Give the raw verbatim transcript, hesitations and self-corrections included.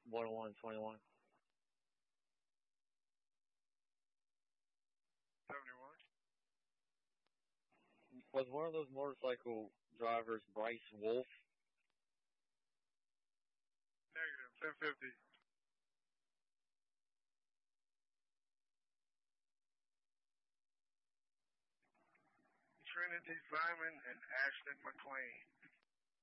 one twenty-one. seventy-one. Was one of those motorcycle drivers Bryce Wolf? Negative. ten fifty. Trinity Simon and Ashton McLean.